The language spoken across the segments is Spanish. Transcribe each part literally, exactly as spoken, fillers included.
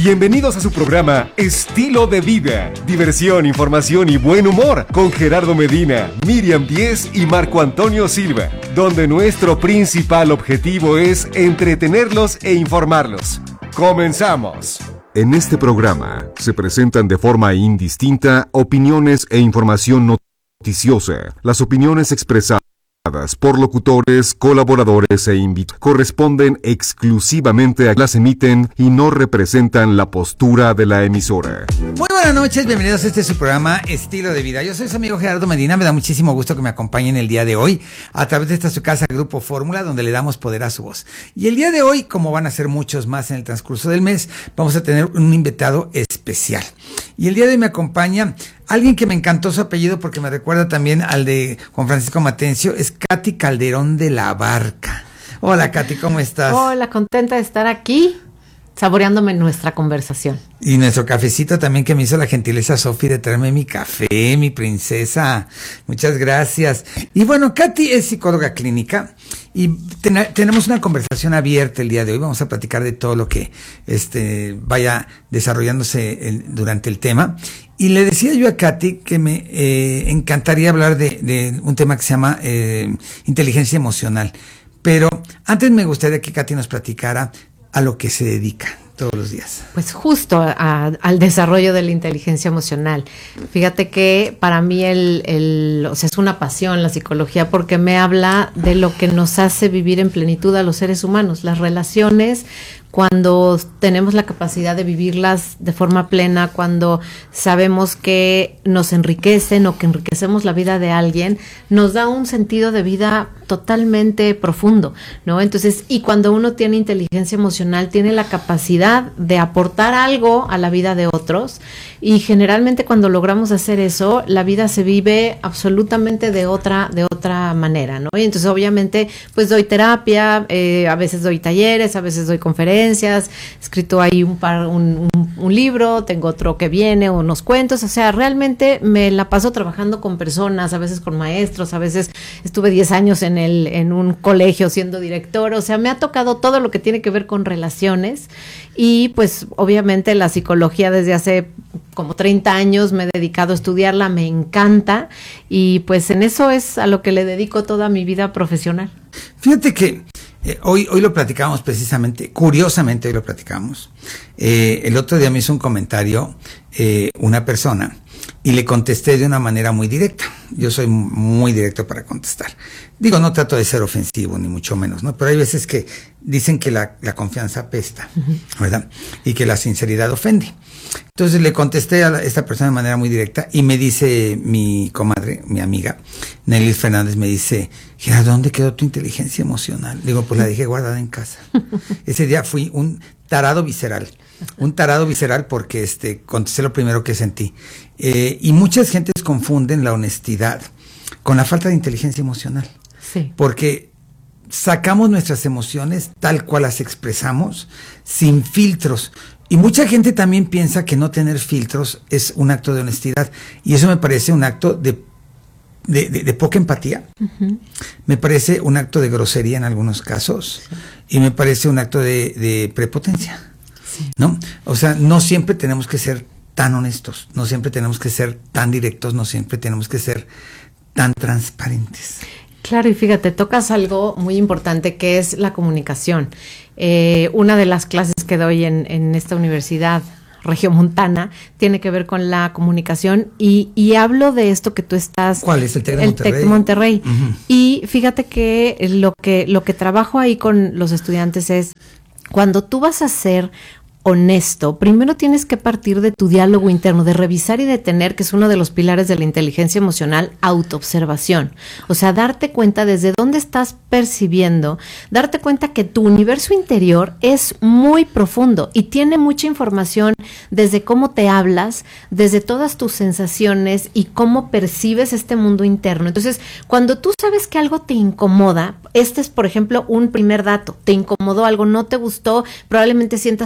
Bienvenidos a su programa Estilo de Vida. Diversión, información y buen humor con Gerardo Medina, Miriam Díez y Marco Antonio Silva, donde nuestro principal objetivo es entretenerlos e informarlos. ¡Comenzamos! En este programa se presentan de forma indistinta opiniones e información noticiosa. Las opiniones expresadas por locutores, colaboradores e invitados corresponden exclusivamente a las emiten y no representan la postura de la emisora. Muy buenas noches, bienvenidos a este su programa Estilo de Vida. Yo soy su amigo Gerardo Medina, me da muchísimo gusto que me acompañen el día de hoy a través de esta su casa Grupo Fórmula, donde le damos poder a su voz. Y el día de hoy, como van a ser muchos más en el transcurso del mes, vamos a tener un invitado especial. Y el día de hoy me acompaña alguien que me encantó su apellido porque me recuerda también al de Juan Francisco Matencio, es Katy Calderón de la Barca. Hola Katy, ¿cómo estás? Hola, contenta de estar aquí, saboreándome nuestra conversación. Y nuestro cafecito también que me hizo la gentileza Sofi de traerme mi café, mi princesa. Muchas gracias. Y bueno, Katy es psicóloga clínica y ten- tenemos una conversación abierta el día de hoy. Vamos a platicar de todo lo que este vaya desarrollándose el, durante el tema. Y le decía yo a Katy que me eh, encantaría hablar de, de un tema que se llama eh, inteligencia emocional. Pero antes me gustaría que Katy nos platicara a lo que se dedica todos los días. Pues justo a, al desarrollo de la inteligencia emocional. Fíjate que para mí el, el, o sea, es una pasión la psicología porque me habla de lo que nos hace vivir en plenitud a los seres humanos, las relaciones. Cuando tenemos la capacidad de vivirlas de forma plena, cuando sabemos que nos enriquecen o que enriquecemos la vida de alguien, nos da un sentido de vida totalmente profundo, ¿no? Entonces, y cuando uno tiene inteligencia emocional, tiene la capacidad de aportar algo a la vida de otros, y generalmente cuando logramos hacer eso, la vida se vive absolutamente de otra, de otra manera, ¿no? Y entonces, obviamente, pues doy terapia, eh, a veces doy talleres, a veces doy conferencias, he escrito ahí un, par, un, un, un libro, tengo otro que viene, unos cuentos, o sea, realmente me la paso trabajando con personas, a veces con maestros, a veces estuve diez años en el en un colegio siendo director, o sea, me ha tocado todo lo que tiene que ver con relaciones y pues obviamente la psicología desde hace como treinta años me he dedicado a estudiarla, me encanta y pues en eso es a lo que le dedico toda mi vida profesional. Fíjate que Eh, hoy, hoy lo platicamos precisamente, curiosamente hoy lo platicamos. Eh, el otro día me hizo un comentario eh, una persona y le contesté de una manera muy directa. Yo soy muy directo para contestar. Digo, no trato de ser ofensivo, ni mucho menos, ¿no? Pero hay veces que dicen que la, la confianza apesta, ¿verdad? Y que la sinceridad ofende. Entonces le contesté a la, esta persona de manera muy directa y me dice mi comadre, mi amiga, Nelly Fernández, me dice, Gerardo, ¿dónde quedó tu inteligencia emocional? Digo, pues la dejé guardada en casa. Ese día fui un tarado visceral, un tarado visceral porque este contesté lo primero que sentí. Eh, y muchas gentes confunden la honestidad con la falta de inteligencia emocional. Sí. Porque sacamos nuestras emociones tal cual las expresamos, sin filtros. Y mucha gente también piensa que no tener filtros es un acto de honestidad. Y eso me parece un acto de, de, de, de poca empatía. Uh-huh. Me parece un acto de grosería en algunos casos. Sí. Y me parece un acto de, de prepotencia. Sí. ¿No? O sea, no siempre tenemos que ser tan honestos. No siempre tenemos que ser tan directos. No siempre tenemos que ser tan transparentes. Claro, y fíjate, tocas algo muy importante que es la comunicación. Eh, una de las clases que doy en, en esta universidad regiomontana tiene que ver con la comunicación y, y hablo de esto que tú estás... ¿Cuál es? El TEC de el Monterrey. TEC de Monterrey. Uh-huh. Y fíjate que lo que lo que trabajo ahí con los estudiantes es cuando tú vas a hacer honesto, primero tienes que partir de tu diálogo interno, de revisar y detener, que es uno de los pilares de la inteligencia emocional, autoobservación. O sea, darte cuenta desde dónde estás percibiendo, darte cuenta que tu universo interior es muy profundo y tiene mucha información desde cómo te hablas, desde todas tus sensaciones y cómo percibes este mundo interno. Entonces, cuando tú sabes que algo te incomoda, este es, por ejemplo, un primer dato, te incomodó algo, no te gustó, probablemente sientas tensión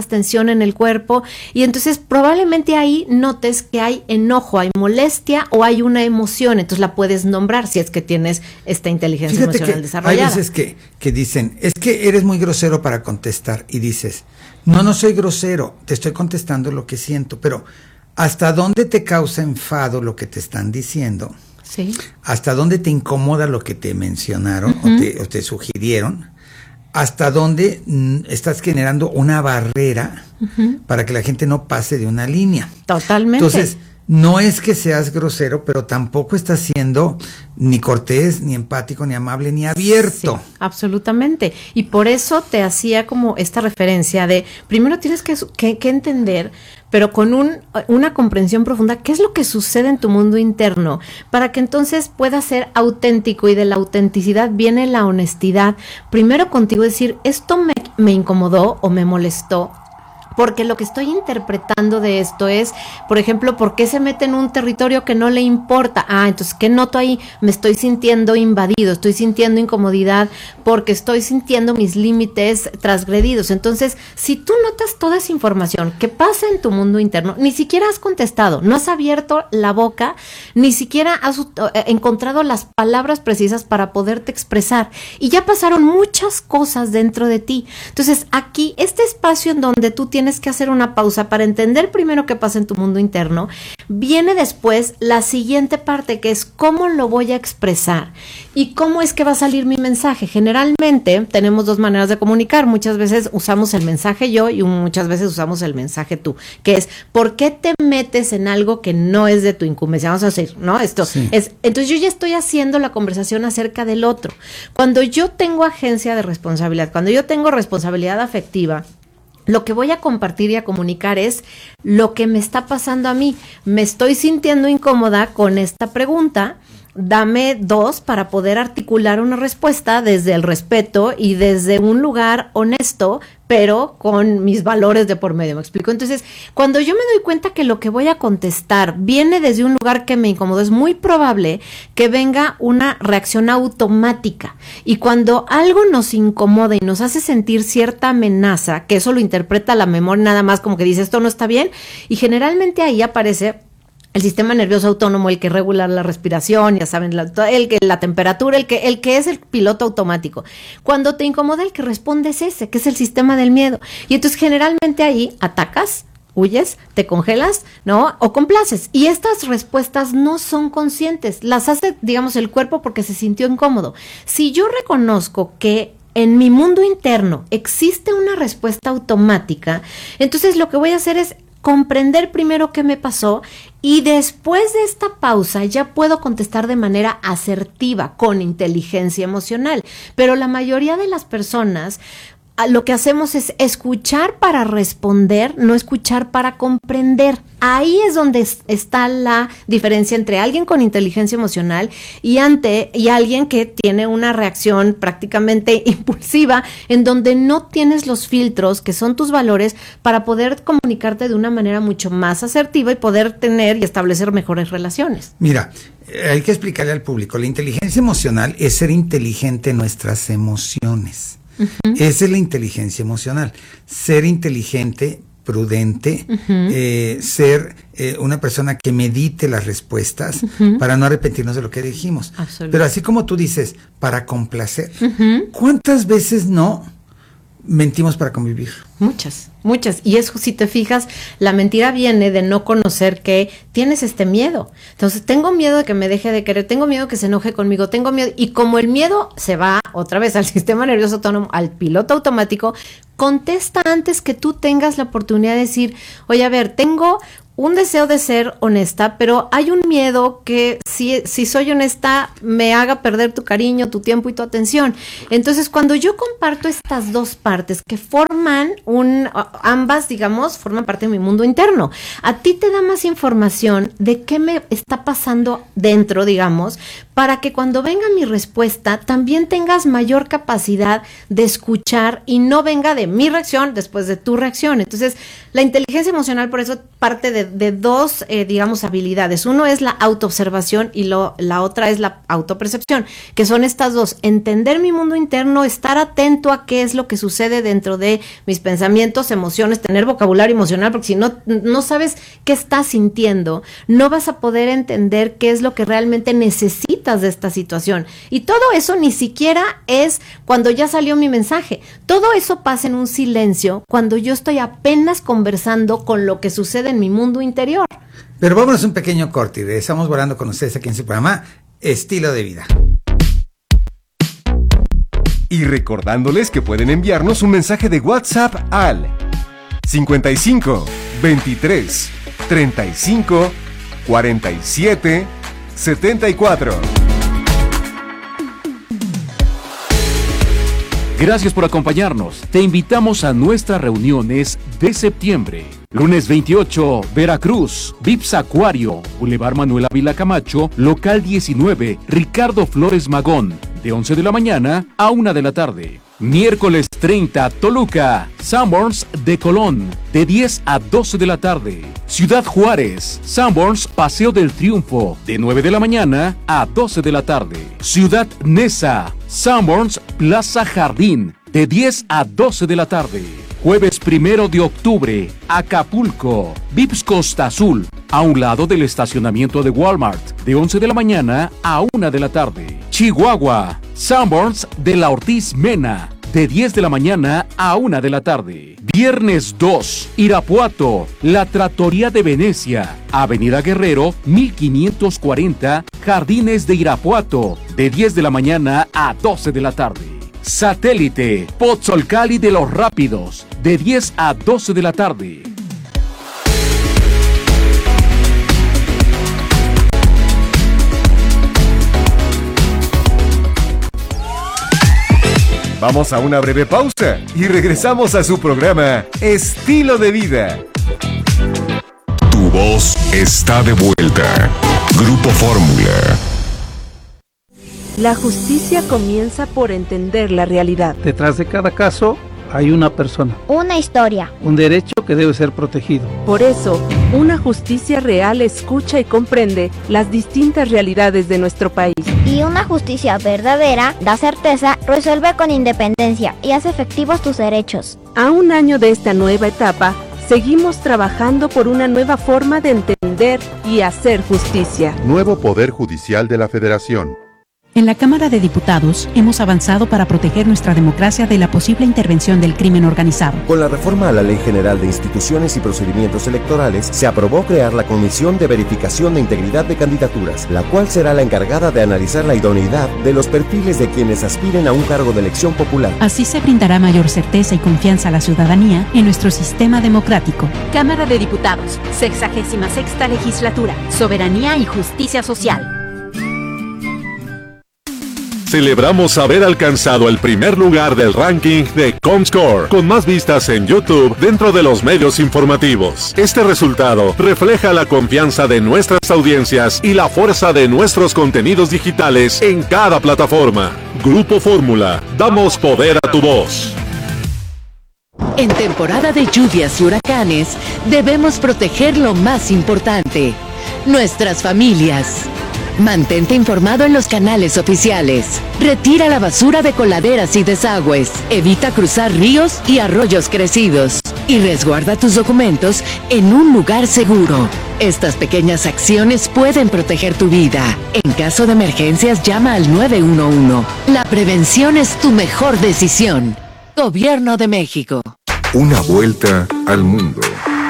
tensión en el cuerpo, y entonces probablemente ahí notes que hay enojo, hay molestia o hay una emoción, entonces la puedes nombrar si es que tienes esta inteligencia Fíjate emocional que desarrollada. Hay veces que, que dicen, es que eres muy grosero para contestar, y dices, no, no soy grosero, te estoy contestando lo que siento, pero ¿hasta dónde te causa enfado lo que te están diciendo? Sí. ¿Hasta dónde te incomoda lo que te mencionaron uh-huh. o, te, o te sugirieron? ¿Hasta dónde mm, estás generando una barrera uh-huh. para que la gente no pase de una línea? Totalmente. Entonces, no es que seas grosero, pero tampoco estás siendo ni cortés, ni empático, ni amable, ni abierto. Sí, absolutamente. Y por eso te hacía como esta referencia de, primero tienes que, que, que entender, pero con un, una comprensión profunda, qué es lo que sucede en tu mundo interno, para que entonces puedas ser auténtico, y de la autenticidad viene la honestidad. Primero contigo decir, esto me, me incomodó o me molestó, porque lo que estoy interpretando de esto es, por ejemplo, ¿por qué se mete en un territorio que no le importa? Ah, entonces, ¿qué noto ahí? Me estoy sintiendo invadido, estoy sintiendo incomodidad porque estoy sintiendo mis límites transgredidos. Entonces, si tú notas toda esa información que pasa en tu mundo interno, ni siquiera has contestado, no has abierto la boca, ni siquiera has uh, encontrado las palabras precisas para poderte expresar, y ya pasaron muchas cosas dentro de ti. Entonces, aquí, este espacio en donde tú tienes que hacer una pausa para entender primero qué pasa en tu mundo interno, viene después la siguiente parte, que es cómo lo voy a expresar y cómo es que va a salir mi mensaje. Generalmente tenemos dos maneras de comunicar, muchas veces usamos el mensaje yo y muchas veces usamos el mensaje tú, que es, ¿por qué te metes en algo que no es de tu incumbencia? Vamos a decir, ¿no? Esto sí. es, entonces yo ya estoy haciendo la conversación acerca del otro. Cuando yo tengo agencia de responsabilidad, cuando yo tengo responsabilidad afectiva, lo que voy a compartir y a comunicar es lo que me está pasando a mí. Me estoy sintiendo incómoda con esta pregunta. Dame dos para poder articular una respuesta desde el respeto y desde un lugar honesto, pero con mis valores de por medio, ¿me explico? Entonces, cuando yo me doy cuenta que lo que voy a contestar viene desde un lugar que me incomodó, es muy probable que venga una reacción automática. Y cuando algo nos incomoda y nos hace sentir cierta amenaza, que eso lo interpreta la memoria nada más como que dice, esto no está bien, y generalmente ahí aparece el sistema nervioso autónomo, el que regula la respiración, ya saben, la, el que la temperatura, el que el que es el piloto automático. Cuando te incomoda, el que responde es ese, que es el sistema del miedo. Y entonces generalmente ahí atacas, huyes, te congelas, ¿no? O complaces. Y estas respuestas no son conscientes, las hace, digamos, el cuerpo porque se sintió incómodo. Si yo reconozco que en mi mundo interno existe una respuesta automática, entonces lo que voy a hacer es comprender primero qué me pasó, y después de esta pausa ya puedo contestar de manera asertiva, con inteligencia emocional. Pero la mayoría de las personas lo que hacemos es escuchar para responder, no escuchar para comprender. Ahí es donde es, está la diferencia entre alguien con inteligencia emocional y, ante, y alguien que tiene una reacción prácticamente impulsiva, en donde no tienes los filtros que son tus valores para poder comunicarte de una manera mucho más asertiva y poder tener y establecer mejores relaciones. Mira, hay que explicarle al público, la inteligencia emocional es ser inteligente en nuestras emociones. Uh-huh. Esa es la inteligencia emocional, ser inteligente, prudente, uh-huh. eh, ser eh, una persona que medite las respuestas uh-huh. para no arrepentirnos de lo que dijimos. Pero así como tú dices, para complacer, uh-huh. ¿cuántas veces no mentimos para convivir? Muchas, muchas. Y eso, si te fijas, la mentira viene de no conocer que tienes este miedo. Entonces, tengo miedo de que me deje de querer, tengo miedo que se enoje conmigo, tengo miedo. Y como el miedo se va otra vez al sistema nervioso autónomo, al piloto automático, contesta antes que tú tengas la oportunidad de decir, oye, a ver, tengo un deseo de ser honesta, pero hay un miedo que si, si soy honesta me haga perder tu cariño, tu tiempo y tu atención. Entonces, cuando yo comparto estas dos partes que forman un, ambas, digamos, forman parte de mi mundo interno, a ti te da más información de qué me está pasando dentro, digamos, para que cuando venga mi respuesta también tengas mayor capacidad de escuchar y no venga de mi reacción después de tu reacción. Entonces, la inteligencia emocional por eso parte de de dos, eh, digamos, habilidades. Uno es la autoobservación y lo, la otra es la autopercepción, que son estas dos. Entender mi mundo interno, estar atento a qué es lo que sucede dentro de mis pensamientos, emociones, tener vocabulario emocional, porque si no, no sabes qué estás sintiendo, no vas a poder entender qué es lo que realmente necesitas de esta situación. Y todo eso ni siquiera es cuando ya salió mi mensaje. Todo eso pasa en un silencio cuando yo estoy apenas conversando con lo que sucede en mi mundo interior. Pero vámonos un pequeño corte y regresamos volando con ustedes aquí en su programa Estilo de Vida. Y recordándoles que pueden enviarnos un mensaje de WhatsApp al cincuenta y cinco, veintitrés, treinta y cinco, cuarenta y siete, setenta y cuatro. Gracias por acompañarnos. Te invitamos a nuestras reuniones de septiembre. Lunes veintiocho, Veracruz, Vips Acuario, Boulevard Manuel Ávila Camacho, local diecinueve, Ricardo Flores Magón, de once de la mañana a una de la tarde. Miércoles treinta, Toluca, Sanborns de Colón, de diez a doce de la tarde. Ciudad Juárez, Sanborns Paseo del Triunfo, de nueve de la mañana a doce de la tarde. Ciudad Neza, Sanborns Plaza Jardín, de diez a doce de la tarde. Jueves primero de octubre, Acapulco, Vips Costa Azul, a un lado del estacionamiento de Walmart, de once de la mañana a una de la tarde. Chihuahua, Sanborns de la Ortiz Mena, de diez de la mañana a una de la tarde. Viernes dos, Irapuato, La Trattoria de Venecia, Avenida Guerrero, mil quinientos cuarenta, Jardines de Irapuato, de diez de la mañana a doce de la tarde. Satélite, Pozzolcali de los Rápidos, de diez a doce de la tarde. Vamos a una breve pausa y regresamos a su programa Estilo de Vida. Tu voz está de vuelta. Grupo Fórmula. La justicia comienza por entender la realidad. Detrás de cada caso hay una persona. Una historia. Un derecho que debe ser protegido. Por eso, una justicia real escucha y comprende las distintas realidades de nuestro país. Y una justicia verdadera da certeza, resuelve con independencia y hace efectivos tus derechos. A un año de esta nueva etapa, seguimos trabajando por una nueva forma de entender y hacer justicia. Nuevo Poder Judicial de la Federación. En la Cámara de Diputados hemos avanzado para proteger nuestra democracia de la posible intervención del crimen organizado. Con la reforma a la Ley General de Instituciones y Procedimientos Electorales, se aprobó crear la Comisión de Verificación de Integridad de Candidaturas, la cual será la encargada de analizar la idoneidad de los perfiles de quienes aspiren a un cargo de elección popular. Así se brindará mayor certeza y confianza a la ciudadanía en nuestro sistema democrático. Cámara de Diputados, sexagésima sexta legislatura, Soberanía y Justicia Social. Celebramos haber alcanzado el primer lugar del ranking de Comscore, con más vistas en YouTube dentro de los medios informativos. Este resultado refleja la confianza de nuestras audiencias y la fuerza de nuestros contenidos digitales en cada plataforma. Grupo Fórmula, damos poder a tu voz. En temporada de lluvias y huracanes, debemos proteger lo más importante, nuestras familias. Mantente informado en los canales oficiales. Retira la basura de coladeras y desagües. Evita cruzar ríos y arroyos crecidos. Y resguarda tus documentos en un lugar seguro. Estas pequeñas acciones pueden proteger tu vida. En caso de emergencias, llama al nueve uno uno. La prevención es tu mejor decisión. Gobierno de México. Una vuelta al mundo.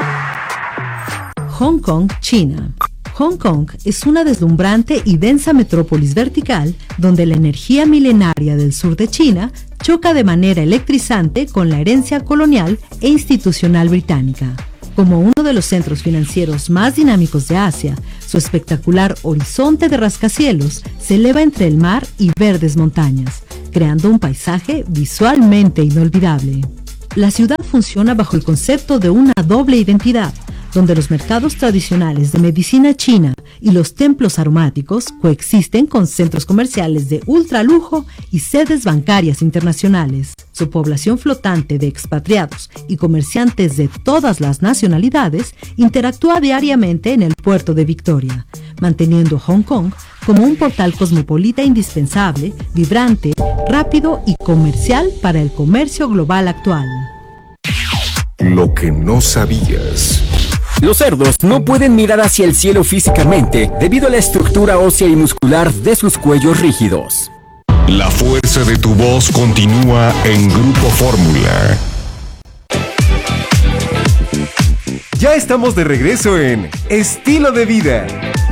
Hong Kong, China. Hong Kong es una deslumbrante y densa metrópolis vertical donde la energía milenaria del sur de China choca de manera electrizante con la herencia colonial e institucional británica. Como uno de los centros financieros más dinámicos de Asia, su espectacular horizonte de rascacielos se eleva entre el mar y verdes montañas, creando un paisaje visualmente inolvidable. La ciudad funciona bajo el concepto de una doble identidad. donde los mercados tradicionales de medicina china y los templos aromáticos coexisten con centros comerciales de ultralujo y sedes bancarias internacionales. Su población flotante de expatriados y comerciantes de todas las nacionalidades interactúa diariamente en el puerto de Victoria, manteniendo Hong Kong como un portal cosmopolita indispensable, vibrante, rápido y comercial para el comercio global actual. Lo que no sabías. Los cerdos no pueden mirar hacia el cielo físicamente debido a la estructura ósea y muscular de sus cuellos rígidos. La fuerza de tu voz continúa en Grupo Fórmula. Ya estamos de regreso en Estilo de Vida.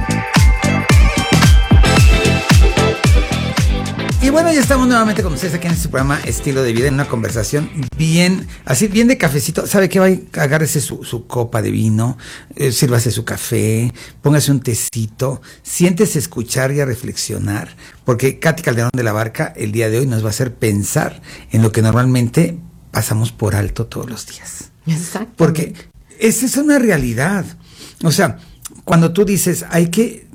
Y bueno, ya estamos nuevamente con ustedes aquí en este programa Estilo de Vida, en una conversación bien, así bien de cafecito. ¿Sabe qué? Va, agárrese su, su copa de vino, eh, sírvase su café, póngase un tecito, siéntese a escuchar y a reflexionar, porque Katy Calderón de la Barca el día de hoy nos va a hacer pensar en lo que normalmente pasamos por alto todos los días. Exacto. Porque esa es una realidad. O sea, cuando tú dices, hay que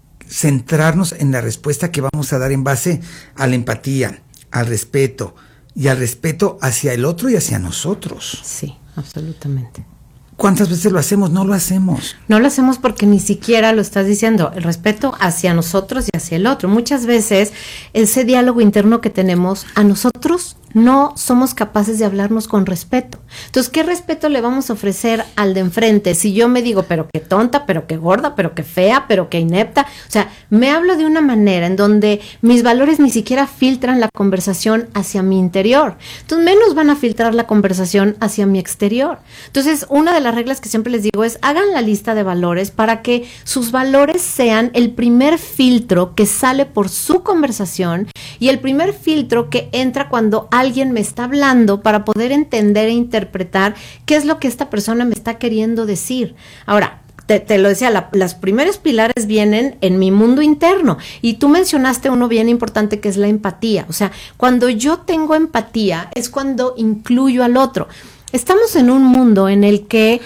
centrarnos en la respuesta que vamos a dar en base a la empatía, al respeto y al respeto hacia el otro y hacia nosotros. Sí, absolutamente. ¿Cuántas veces lo hacemos? No lo hacemos. No lo hacemos porque ni siquiera lo estás diciendo, el respeto hacia nosotros y hacia el otro. Muchas veces ese diálogo interno que tenemos, a nosotros no somos capaces de hablarnos con respeto. Entonces, ¿qué respeto le vamos a ofrecer al de enfrente? Si yo me digo, pero qué tonta, pero qué gorda, pero qué fea, pero qué inepta. O sea, me hablo de una manera en donde mis valores ni siquiera filtran la conversación hacia mi interior. Entonces, menos van a filtrar la conversación hacia mi exterior. Entonces, una de las reglas que siempre les digo es, hagan la lista de valores para que sus valores sean el primer filtro que sale por su conversación y el primer filtro que entra cuando alguien me está hablando para poder entender e interpretar qué es lo que esta persona me está queriendo decir. Ahora, te, te lo decía, la, las primeros pilares vienen en mi mundo interno y tú mencionaste uno bien importante que es la empatía. O sea, cuando yo tengo empatía es cuando incluyo al otro. Estamos en un mundo en el que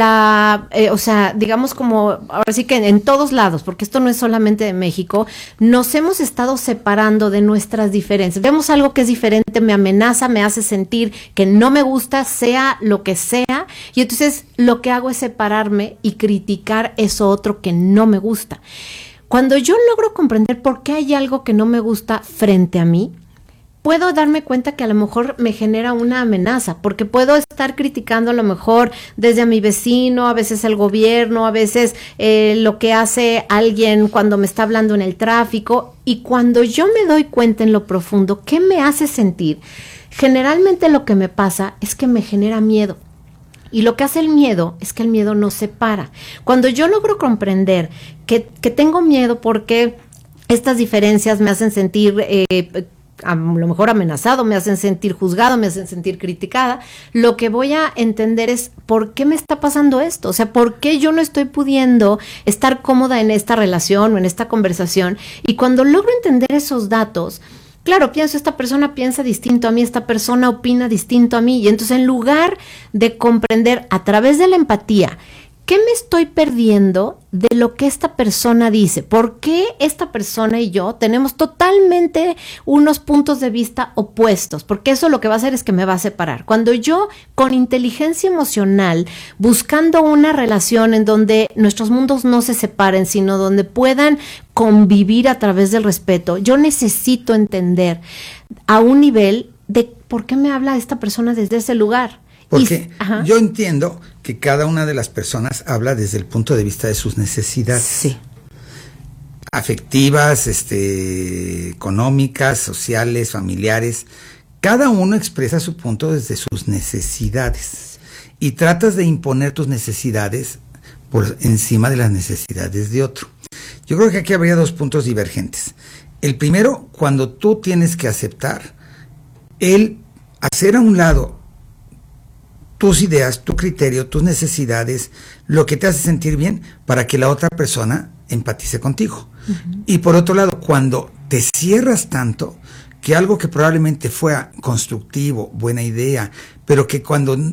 la, eh, o sea, digamos como, ahora sí que en, en todos lados, porque esto no es solamente de México, nos hemos estado separando de nuestras diferencias. Vemos algo que es diferente, me amenaza, me hace sentir que no me gusta, sea lo que sea, y entonces lo que hago es separarme y criticar eso otro que no me gusta. Cuando yo logro comprender por qué hay algo que no me gusta frente a mí, puedo darme cuenta que a lo mejor me genera una amenaza, porque puedo estar criticando a lo mejor desde a mi vecino, a veces el gobierno, a veces eh, lo que hace alguien cuando me está hablando en el tráfico, y cuando yo me doy cuenta en lo profundo, ¿qué me hace sentir? Generalmente lo que me pasa es que me genera miedo. Y lo que hace el miedo es que el miedo nos separa. Cuando yo logro comprender que, que tengo miedo porque estas diferencias me hacen sentir eh, a lo mejor amenazado, me hacen sentir juzgado, me hacen sentir criticada, lo que voy a entender es por qué me está pasando esto, o sea, por qué yo no estoy pudiendo estar cómoda en esta relación o en esta conversación. Y cuando logro entender esos datos, claro, pienso, esta persona piensa distinto a mí, esta persona opina distinto a mí, y entonces en lugar de comprender a través de la empatía ¿qué me estoy perdiendo de lo que esta persona dice? ¿Por qué esta persona y yo tenemos totalmente unos puntos de vista opuestos? Porque eso lo que va a hacer es que me va a separar. Cuando yo, con inteligencia emocional, buscando una relación en donde nuestros mundos no se separen, sino donde puedan convivir a través del respeto, yo necesito entender a un nivel de por qué me habla esta persona desde ese lugar. Porque y, yo entiendo que cada una de las personas habla desde el punto de vista de sus necesidades. Sí. Afectivas, este, económicas, sociales, familiares. Cada uno expresa su punto desde sus necesidades. Y tratas de imponer tus necesidades por encima de las necesidades de otro. Yo creo que aquí habría dos puntos divergentes. El primero, cuando tú tienes que aceptar el hacer a un lado tus ideas, tu criterio, tus necesidades, lo que te hace sentir bien para que la otra persona empatice contigo. Uh-huh. Y por otro lado, cuando te cierras tanto que algo que probablemente fuera constructivo, buena idea, pero que cuando